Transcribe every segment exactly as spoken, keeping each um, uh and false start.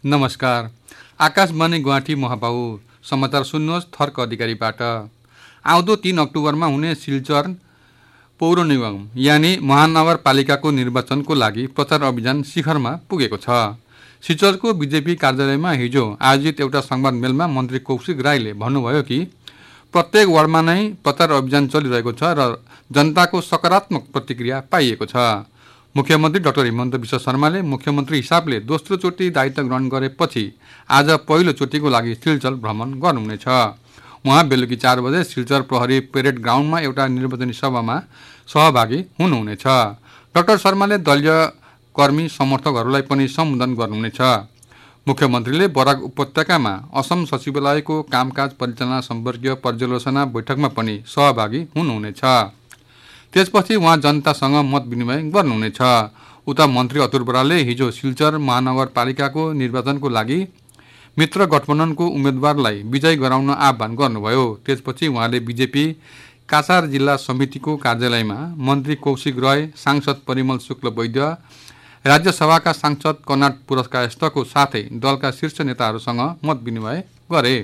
नमस्कार। आकाशवाणी गुवाहाटी महाबाबु समाचार सुन्नुहोस् थर्क अधिकारीबाट। आउँदो तीन अक्टोबरमा हुने सिल्चर पौर निगम यानि महानगरपालिकाको निर्वाचनको लागि प्रचार अभियान शिखरमा पुगेको छ। सिल्चरको बीजेपी कार्यालयमा हिजो आयोजित एउटा संवाद मेलमा मन्त्री कौशिक राईले भन्नुभयो कि प्रत्येक वार्डमा नै प्रचार अभियान चलिरहेको छ र जनताको सकारात्मक प्रतिक्रिया पाइएको छ। मुख्यमन्त्री डाक्टर हिमन्त विश्व शर्माले मुख्यमन्त्री हिसाबले दोस्रो चोटि दायित्व ग्रहण गरेपछि आज पहिलो चोटिको लागि सिल्चर भ्रमण गर्नुहुनेछ। उहाँ बेलुकी चार बजे सिल्चर प्रहरी परेड ग्राउन्डमा एउटा निर्वाचनी सभामा सहभागी हुनुहुनेछ। डाक्टर शर्माले दलीय कर्मी समर्थकहरूलाई पनि सम्बोधन गर्नुहुनेछ। मुख्यमन्त्रीले बराक उपत्यकामा असम सचिवालयको कामकाज परिचालना सम्पर्कीय पर्यालोचना बैठकमा पनि सहभागी हुनुहुनेछ। त्यसपछि उहाँ जनतासँग मत विनिमय गर्नुहुनेछ। उता मन्त्री अतुल बरालले हिजो सिल्चर महानगरपालिकाको निर्वाचनको लागि मित्र गठबन्धनको उम्मेदवारलाई विजयी गराउन आह्वान गर्नुभयो। त्यसपछि उहाँले बीजेपी काछार जिल्ला समितिको कार्यालयमा मन्त्री कौशिक राय, सांसद परिमल शुक्ल वैद्य, राज्यसभाका सांसद कर्नाट पुरस्कारस्तको साथै दलका शीर्ष नेताहरूसँग मत विनिमय गरे।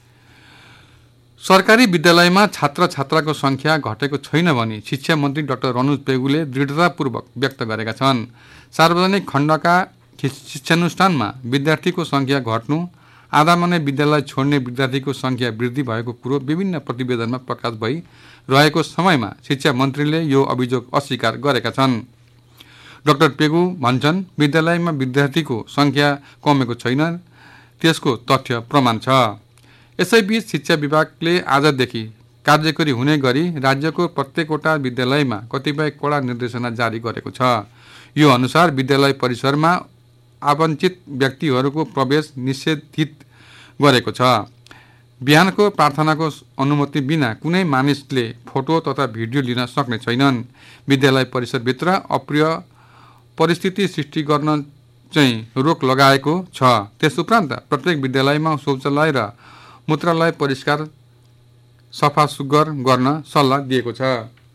सरकारी विद्यालयमा छात्र छात्राको संख्या घटेको छैन भनी शिक्षा मन्त्री डाक्टर रनुज पेगुले दृढतापूर्वक व्यक्त गरेका छन्। सार्वजनिक खण्डका शिक्षानुष्ठानमा विद्यार्थीको संख्या घट्नु, आधामा नै विद्यालय छोड्ने विद्यार्थीको संख्या वृद्धि भएको कुरो विभिन्न प्रतिवेदनमा प्रकाश भई रहेको समयमा शिक्षा मन्त्रीले यो अभियोग अस्वीकार गरेका छन्। डाक्टर पेगु भन्छन् विद्यालयमा विद्यार्थीको संख्या कमेको छैन, त्यसको तथ्य प्रमाण छ। यसैबीच शिक्षा विभागले आजदेखि कार्यकरी हुने गरी राज्यको प्रत्येकवटा विद्यालयमा कतिपय कडा निर्देशना जारी गरेको छ। यो अनुसार विद्यालय परिसरमा आवञ्चित व्यक्तिहरूको प्रवेश निषेधित गरेको छ। बिहानको प्रार्थनाको अनुमति बिना कुनै मानिसले फोटो तथा भिडियो लिन सक्ने छैनन्। विद्यालय परिसरभित्र अप्रिय परिस्थिति सृष्टि गर्न चाहिँ रोक लगाएको छ। त्यसुपरान्त प्रत्येक विद्यालयमा शौचालय र मूत्रालय परिष्कार सफा सुग्घर गर्न सल्लाह दिएको छ।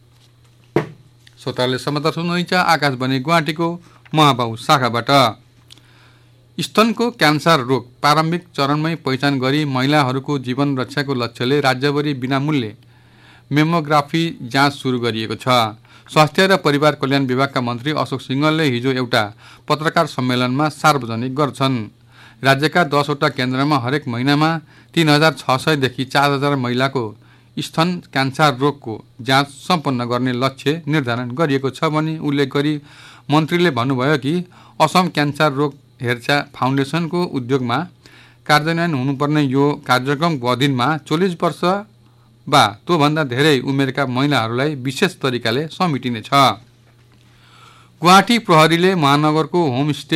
श्रोताले समाचार सुन्नुहुन्छ आकाशवाणी गुवाहाटीको महाबाबु शाखाबाट। स्तनको क्यान्सर रोग प्रारम्भिक चरणमै पहिचान गरी महिलाहरूको जीवन रक्षाको लक्ष्यले राज्यभरि विनामूल्य मेमोग्राफी जाँच सुरु गरिएको छ। स्वास्थ्य र परिवार कल्याण विभागका मन्त्री अशोक सिंहलले हिजो एउटा पत्रकार सम्मेलनमा सार्वजनिक गर्छन्। राज्यका दसवटा केन्द्रमा हरेक महिनामा तीन हजार छ सयदेखि चार हजार महिलाको स्तन क्यान्सर रोगको जाँच सम्पन्न गर्ने लक्ष्य निर्धारण गरिएको छ भनी उल्लेख गरी मन्त्रीले भन्नुभयो कि असम क्यान्सर रोग हेरचाह फाउन्डेसनको उद्योगमा कार्यान्वयन हुनुपर्ने यो कार्यक्रमको अधीनमा चालीस वर्ष वा त्योभन्दा धेरै उमेरका महिलाहरूलाई विशेष तरिकाले समेटिनेछ। गुवाहाटी प्रहरीले महानगरको होमस्टे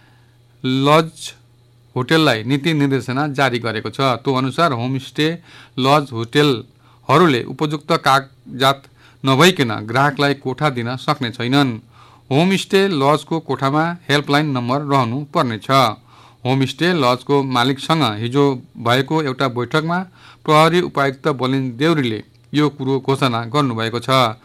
लज होटेललाई नीति निर्देशना जारी गरेको छ। त्यो अनुसार होमस्टे लज होटेलहरूले उपयुक्त कागजात नभइकन ग्राहकलाई कोठा दिन सक्ने छैनन्। होमस्टे लजको कोठामा हेल्पलाइन नम्बर रहनु पर्नेछ। होमस्टे लजको मालिकसँग हिजो भएको एउटा बैठकमा प्रहरी उपायुक्त बलिन देउरीले यो कुरो घोषणा गर्नुभएको छ।